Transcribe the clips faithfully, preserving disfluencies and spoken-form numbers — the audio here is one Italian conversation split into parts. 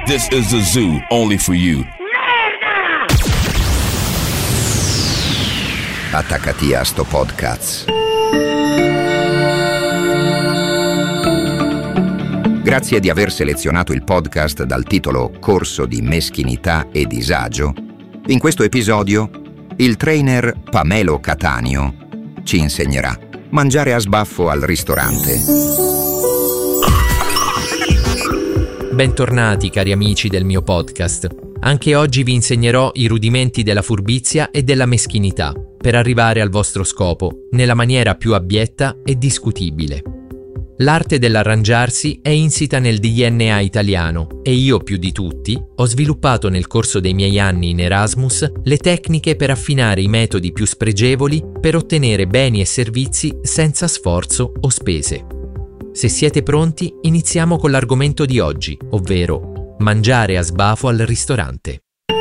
This is a zoo only for you. Attaccati a sto podcast. Grazie di aver selezionato il podcast dal titolo Corso di meschinità e disagio. In questo episodio il trainer Pamelo Cattaneo ci insegnerà mangiare a sbaffo al ristorante. Bentornati cari amici del mio podcast. Anche oggi vi insegnerò i rudimenti della furbizia e della meschinità per arrivare al vostro scopo nella maniera più abietta e discutibile. L'arte dell'arrangiarsi è insita nel D N A italiano e io più di tutti ho sviluppato nel corso dei miei anni in Erasmus le tecniche per affinare i metodi più spregevoli per ottenere beni e servizi senza sforzo o spese. Se siete pronti, iniziamo con l'argomento di oggi, ovvero mangiare a sbafo al ristorante.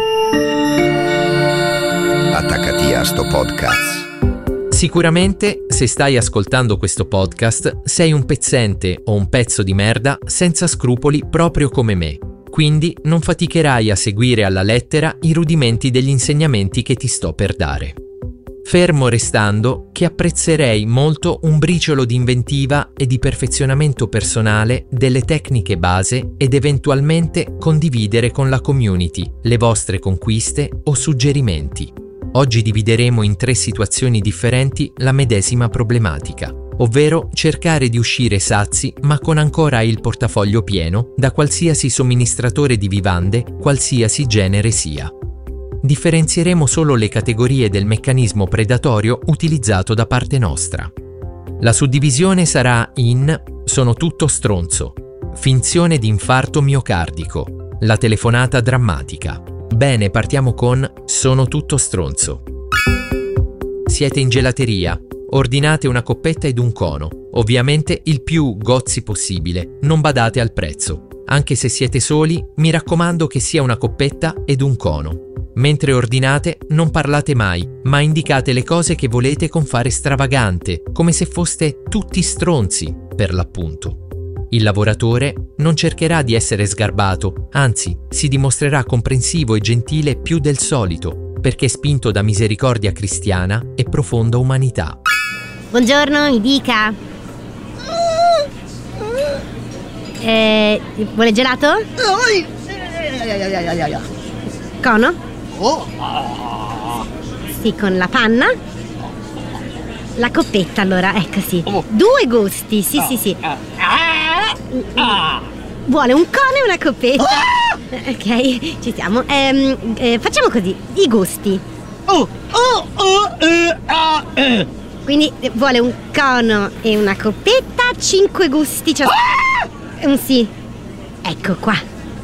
Attaccati a sto podcast. Sicuramente, se stai ascoltando questo podcast, sei un pezzente o un pezzo di merda senza scrupoli proprio come me. Quindi non faticherai a seguire alla lettera i rudimenti degli insegnamenti che ti sto per dare. Fermo restando che apprezzerei molto un briciolo di inventiva e di perfezionamento personale delle tecniche base ed eventualmente condividere con la community le vostre conquiste o suggerimenti. Oggi divideremo in tre situazioni differenti la medesima problematica, ovvero cercare di uscire sazi ma con ancora il portafoglio pieno da qualsiasi somministratore di vivande, qualsiasi genere sia. Differenzieremo solo le categorie del meccanismo predatorio utilizzato da parte nostra. La suddivisione sarà in sono tutto stronzo, finzione di infarto miocardico, la telefonata drammatica. Bene, partiamo con sono tutto stronzo. Siete in gelateria, ordinate una coppetta ed un cono, ovviamente il più gozzi possibile, non badate al prezzo. Anche se siete soli, mi raccomando che sia una coppetta ed un cono. Mentre ordinate, non parlate mai, ma indicate le cose che volete con fare stravagante, come se foste tutti stronzi, per l'appunto. Il lavoratore non cercherà di essere sgarbato, anzi, si dimostrerà comprensivo e gentile più del solito, perché spinto da misericordia cristiana e profonda umanità. Buongiorno, mi dica. Eh, vuole gelato? Cono? Sì, con la panna. La coppetta, allora, ecco sì. Due gusti, sì, sì, sì. Vuole un cono e una coppetta. Ok, ci siamo. Ehm, eh, facciamo così, i gusti. Quindi vuole un cono e una coppetta, cinque gusti ciascuno. Un sì. Ecco qua.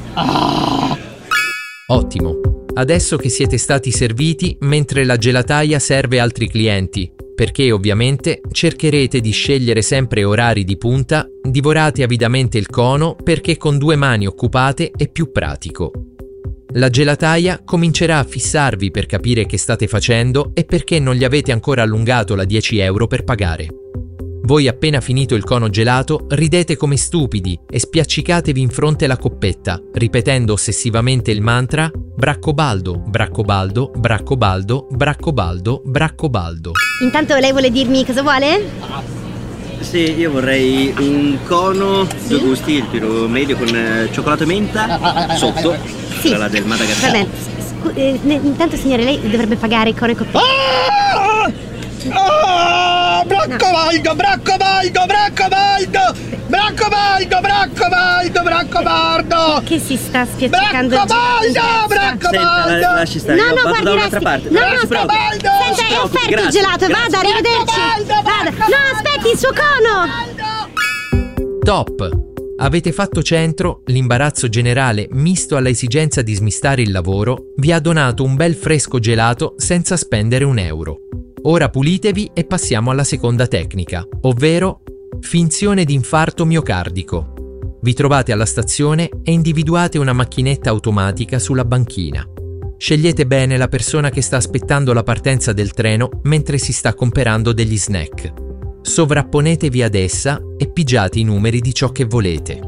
Ottimo. Adesso che siete stati serviti, mentre la gelataia serve altri clienti, perché ovviamente cercherete di scegliere sempre orari di punta, divorate avidamente il cono perché con due mani occupate è più pratico. La gelataia comincerà a fissarvi per capire che state facendo e perché non gli avete ancora allungato la dieci euro per pagare. Voi appena finito il cono gelato ridete come stupidi e spiaccicatevi in fronte alla coppetta, ripetendo ossessivamente il mantra Braccobaldo, Braccobaldo, Braccobaldo, Braccobaldo, Braccobaldo. Intanto lei vuole dirmi cosa vuole? Sì, io vorrei un cono, sì? Due gusti, il più medio con eh, cioccolato e menta sotto, sì. Quella del Madagascar. Va bene, Scu- eh, intanto signore lei dovrebbe pagare cono e coppetta. Ah! Ah! Braccobaldo, no. Braccobaldo, Braccobaldo, Braccobaldo, Braccobaldo, Braccobaldo. Che si sta spiaccicando? Braccobaldo, Braccobaldo. Senta, lasci stare, no, io no, vado guardi, da un'altra parte. No, no, no, aspetta, senta, è offerto il gelato, grazie. Vada, arrivederci. Vada. No, aspetti, il suo cono. Top! Avete fatto centro, l'imbarazzo generale misto all'esigenza di smistare il lavoro vi ha donato un bel fresco gelato senza spendere un euro. Ora pulitevi e passiamo alla seconda tecnica, ovvero finzione di infarto miocardico. Vi trovate alla stazione e individuate una macchinetta automatica sulla banchina. Scegliete bene la persona che sta aspettando la partenza del treno mentre si sta comperando degli snack. Sovrapponetevi ad essa e pigiate i numeri di ciò che volete.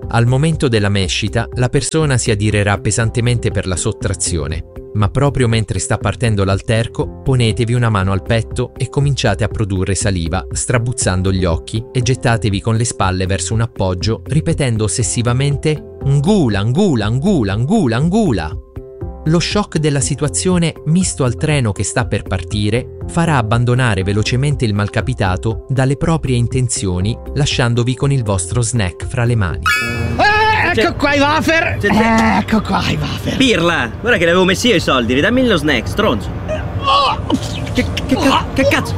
Al momento della mescita, la persona si adirerà pesantemente per la sottrazione, ma proprio mentre sta partendo l'alterco, ponetevi una mano al petto e cominciate a produrre saliva, strabuzzando gli occhi e gettatevi con le spalle verso un appoggio, ripetendo ossessivamente «Ngula, ngula, ngula, ngula, ngula». Lo shock della situazione, misto al treno che sta per partire, farà abbandonare velocemente il malcapitato dalle proprie intenzioni, lasciandovi con il vostro snack fra le mani. Eh, ecco C'è- qua i wafer! c'è- c'è- Ecco qua i wafer! Pirla, guarda che li avevo messi io i soldi, ridammi lo snack, stronzo. Che, che, ca- che cazzo?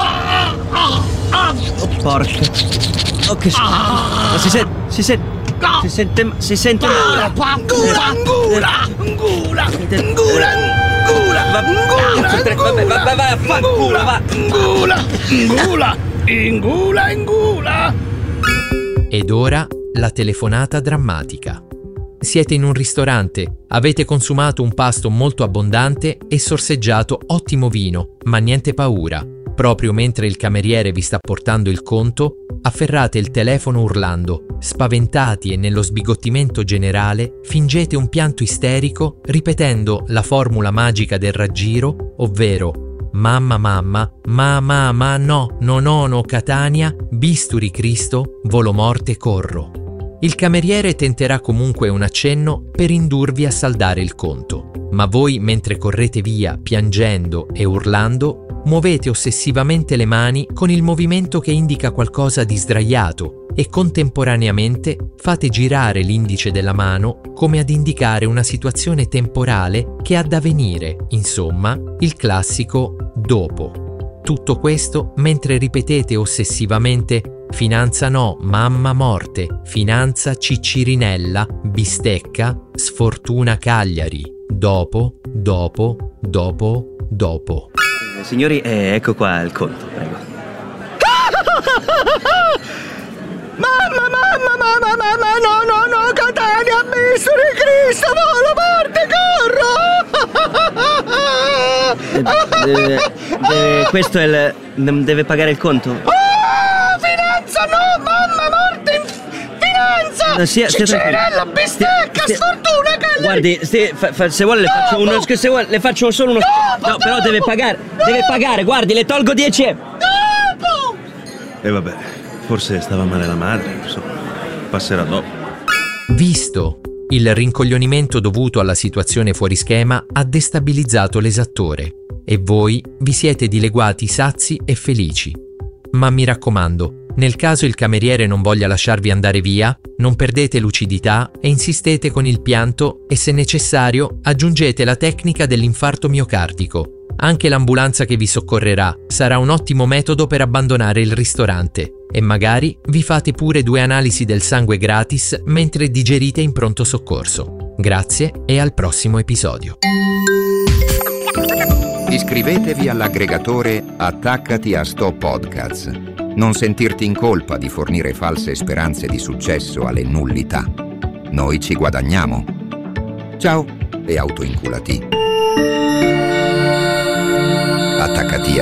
Oh, porca. Oh, che schifo. Ma si sente, si sente, si sente, si sente male. Angula, angula, angula, angula, angula, Va- angula, vabbè, va- va- va a fanculo, va. angula, angula, angula, angula. Ed ora la telefonata drammatica. Siete in un ristorante, avete consumato un pasto molto abbondante e sorseggiato ottimo vino, ma niente paura. Proprio mentre il cameriere vi sta portando il conto, afferrate il telefono urlando, spaventati e nello sbigottimento generale, fingete un pianto isterico ripetendo la formula magica del raggiro, ovvero mamma mamma, ma ma ma no, no no no Catania, bisturi Cristo, volo morte corro. Il cameriere tenterà comunque un accenno per indurvi a saldare il conto, ma voi mentre correte via piangendo e urlando, muovete ossessivamente le mani con il movimento che indica qualcosa di sdraiato e contemporaneamente fate girare l'indice della mano come ad indicare una situazione temporale che ha da venire, insomma, il classico dopo. Tutto questo mentre ripetete ossessivamente finanza no, mamma morte, finanza ciccirinella, bistecca, sfortuna Cagliari, dopo, dopo, dopo, dopo. Eh, Signori, eh, ecco qua il conto, prego. Mamma, mamma, mamma, mamma, no, no, no, Catania, bisturi Cristo, volo morte, corro! Deve, deve- questo è il... deve pagare il conto? Oh, finanza, no, mamma, morte, in- finanza! No, sia- sia Ciccirinella, tranquillo. bistecca, Stia- sfortuna, Cagliari! Guardi, ste- fa- fa- se vuole le faccio uno. Se vuole le faccio solo uno. Dopo, No, però dopo, deve pagare. Deve dopo. pagare, guardi, le tolgo dieci euro. Dopo! E vabbè, forse stava male la madre, insomma. Passerà dopo. Visto, il rincoglionimento dovuto alla situazione fuori schema ha destabilizzato l'esattore e voi vi siete dileguati sazi e felici. Ma mi raccomando, nel caso il cameriere non voglia lasciarvi andare via, non perdete lucidità e insistete con il pianto e se necessario aggiungete la tecnica dell'infarto miocardico. Anche l'ambulanza che vi soccorrerà sarà un ottimo metodo per abbandonare il ristorante e magari vi fate pure due analisi del sangue gratis mentre digerite in pronto soccorso. Grazie e al prossimo episodio. Iscrivetevi all'aggregatore Attaccati a Sto Podcasts. Non sentirti in colpa di fornire false speranze di successo alle nullità. Noi ci guadagniamo. Ciao e autoinculati. Attaccati